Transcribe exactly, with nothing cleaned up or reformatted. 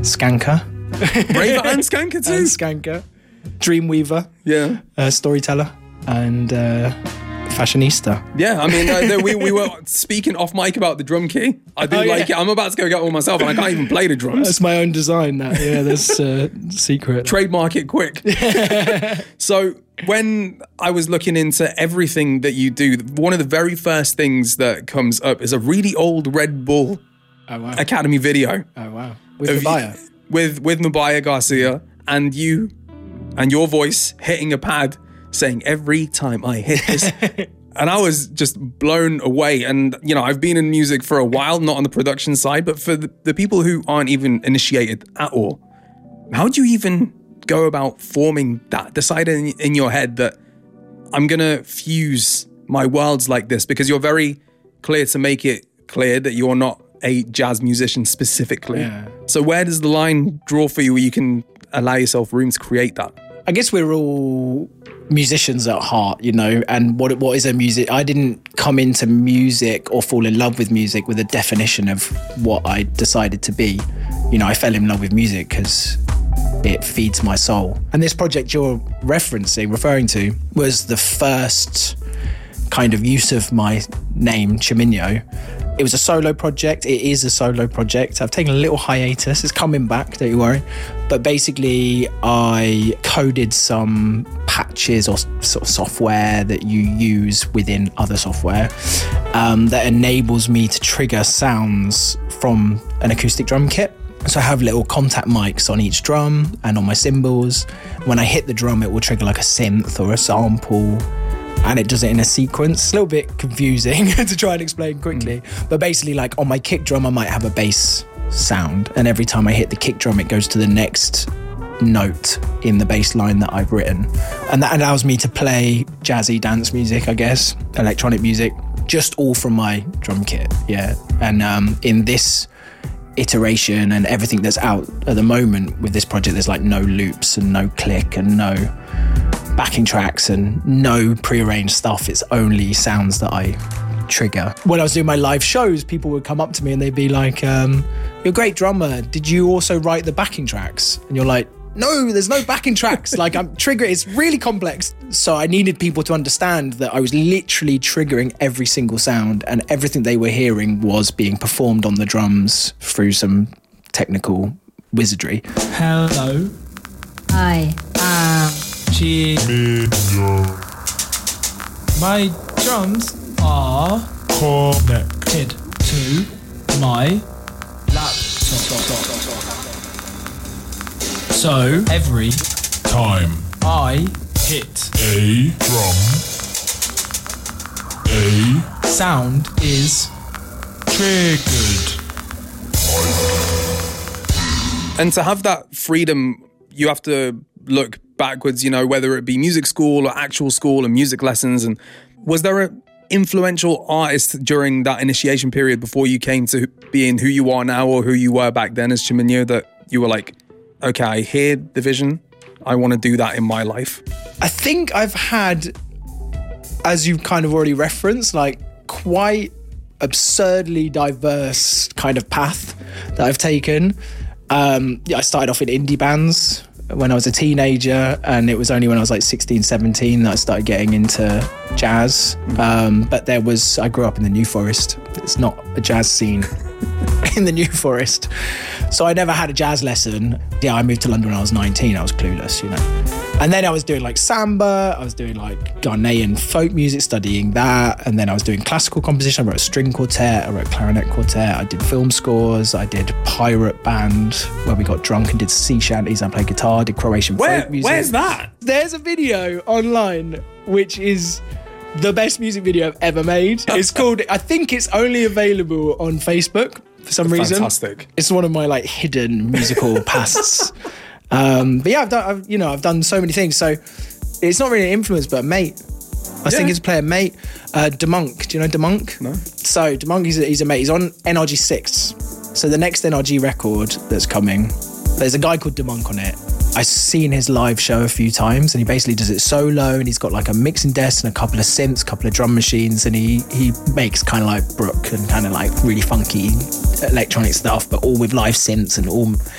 Skanker. Raver and Skanker too. And Skanker. Dreamweaver. Yeah. Uh, storyteller. And uh, fashionista. Yeah, I mean, uh, we, we were speaking off mic about the drum key. I do oh, like yeah. it. I'm about to go get one myself and I can't even play the drums. That's my own design, that. Yeah, that's uh, secret. Trademark it quick. So when I was looking into everything that you do, one of the very first things that comes up is a really old Red Bull oh, wow. Academy video. Oh, wow. With Mabaya. With, with Mabaya Garcia and you and your voice hitting a pad saying, every time I hit this. And I was just blown away. And, you know, I've been in music for a while, not on the production side, but for the, the people who aren't even initiated at all, how do you even go about forming that, deciding in, in your head that I'm going to fuse my worlds like this? Because you're very clear to make it clear that you're not a jazz musician specifically. Yeah. So where does the line draw for you where you can allow yourself room to create that? I guess we're all musicians at heart, you know, and what what is a music? I didn't come into music or fall in love with music with a definition of what I decided to be. You know, I fell in love with music because it feeds my soul. And this project you're referencing, referring to, was the first kind of use of my name, Chiminyo. It was a solo project. It is a solo project. I've taken a little hiatus. It's coming back, don't you worry. But basically, I coded some patches or sort of software that you use within other software um, that enables me to trigger sounds from an acoustic drum kit. So I have little contact mics on each drum and on my cymbals. When I hit the drum, it will trigger like a synth or a sample. And it does it in a sequence. It's a little bit confusing to try and explain quickly. Mm. But basically, like on my kick drum, I might have a bass sound. And every time I hit the kick drum, it goes to the next note in the bass line that I've written. And that allows me to play jazzy dance music, I guess, electronic music, just all from my drum kit, yeah. And um, in this iteration and everything that's out at the moment with this project, there's like no loops and no click and no backing tracks and no prearranged stuff. It's only sounds that I trigger. When I was doing my live shows, people would come up to me and they'd be like, um, you're a great drummer. Did you also write the backing tracks? And you're like, no, there's no backing tracks. Like I'm trigger. It's really complex. So I needed people to understand that I was literally triggering every single sound and everything they were hearing was being performed on the drums through some technical wizardry. Hello. I am Chiminyo. My drums are connected to my laptop. So every time I hit a drum, a sound is triggered. And to have that freedom, you have to look backwards, you know, whether it be music school or actual school and music lessons. And was there an influential artist during that initiation period before you came to being who you are now or who you were back then as Chiminyo that you were like, okay, I hear the vision, I want to do that in my life? I think I've had, as you've kind of already referenced, like quite absurdly diverse kind of path that I've taken. Um, yeah, I started off in indie bands when I was a teenager, and it was only when I was like sixteen, seventeen that I started getting into jazz. Um, but there was, I grew up in the New Forest. It's not a jazz scene in the New Forest. So I never had a jazz lesson. Yeah, I moved to London when I was nineteen. I was clueless, you know. And then I was doing like samba, I was doing like Ghanaian folk music, studying that. And then I was doing classical composition. I wrote a string quartet, I wrote clarinet quartet, I did film scores, I did pirate band where we got drunk and did sea shanties. I played guitar, did Croatian Where, folk music. Where's that? There's a video online which is the best music video I've ever made. It's called, I think it's only available on Facebook for some reason. Fantastic. It's one of my like hidden musical pasts. Um, but yeah, I've done, I've, you know, I've done so many things. So it's not really an influence, but a mate. I was Yeah. thinking to play a mate. Uh, DeMonk, do you know DeMonk? No. So DeMonk, he's a, he's a mate. He's on N R G six. So the next N R G record that's coming, there's a guy called DeMonk on it. I've seen his live show a few times, and he basically does it solo, and he's got like a mixing desk and a couple of synths, a couple of drum machines, and he he makes kind of like Brook and kind of like really funky electronic stuff, but all with live synths and all